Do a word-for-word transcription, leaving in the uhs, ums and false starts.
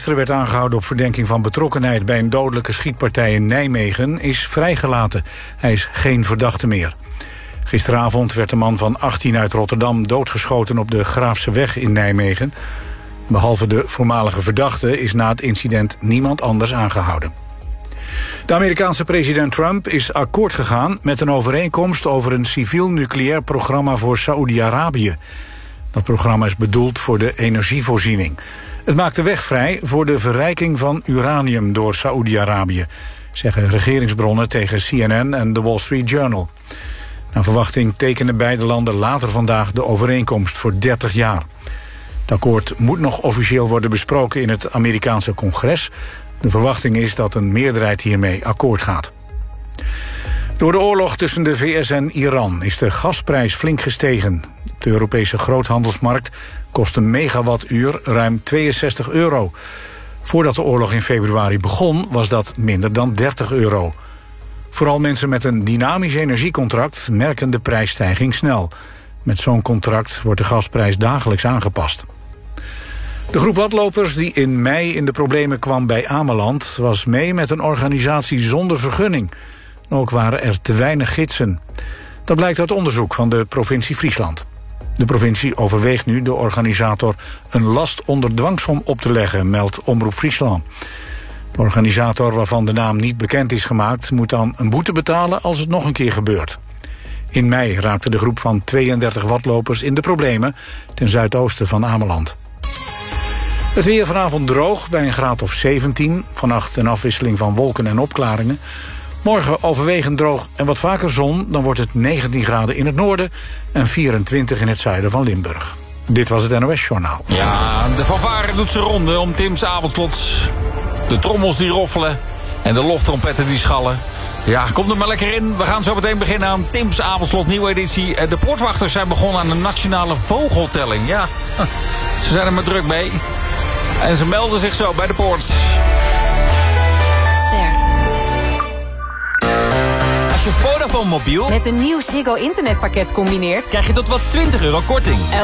gisteren werd aangehouden op verdenking van betrokkenheid bij een dodelijke schietpartij in Nijmegen, is vrijgelaten. Hij is geen verdachte meer. Gisteravond werd de man van achttien uit Rotterdam doodgeschoten op de Graafseweg in Nijmegen. Behalve de voormalige verdachte is na het incident niemand anders aangehouden. De Amerikaanse president Trump is akkoord gegaan met een overeenkomst over een civiel nucleair programma voor Saoedi-Arabië. Dat programma is bedoeld voor de energievoorziening. Het maakt de weg vrij voor de verrijking van uranium door Saoedi-Arabië, zeggen regeringsbronnen tegen C N N en The Wall Street Journal. Naar verwachting tekenen beide landen later vandaag de overeenkomst voor dertig jaar. Het akkoord moet nog officieel worden besproken in het Amerikaanse congres. De verwachting is dat een meerderheid hiermee akkoord gaat. Door de oorlog tussen de V S en Iran is de gasprijs flink gestegen. Op de Europese groothandelsmarkt kost een megawattuur ruim tweeënzestig euro. Voordat de oorlog in februari begon was dat minder dan dertig euro. Vooral mensen met een dynamisch energiecontract merken de prijsstijging snel. Met zo'n contract wordt de gasprijs dagelijks aangepast. De groep hardlopers die in mei in de problemen kwam bij Ameland was mee met een organisatie zonder vergunning. Ook waren er te weinig gidsen. Dat blijkt uit onderzoek van de provincie Friesland. De provincie overweegt nu de organisator een last onder dwangsom op te leggen, meldt Omroep Friesland. De organisator, waarvan de naam niet bekend is gemaakt, moet dan een boete betalen als het nog een keer gebeurt. In mei raakte de groep van tweeëndertig hardlopers in de problemen ten zuidoosten van Ameland. Het weer vanavond droog bij een graad of zeventien. Vannacht een afwisseling van wolken en opklaringen. Morgen overwegend droog en wat vaker zon. Dan wordt het negentien graden in het noorden en vierentwintig in het zuiden van Limburg. Dit was het N O S-journaal. Ja, de fanfare doet zijn ronde om Tim's avondslot. De trommels die roffelen en de loftrompetten die schallen. Ja, kom er maar lekker in. We gaan zo meteen beginnen aan Tim's avondslot, nieuwe editie. De poortwachters zijn begonnen aan een nationale vogeltelling. Ja, ze zijn er maar druk mee. En ze melden zich zo bij de poort. Ster. Als je Vodafone mobiel met een nieuw Ziggo internetpakket combineert, krijg je tot wel twintig euro korting.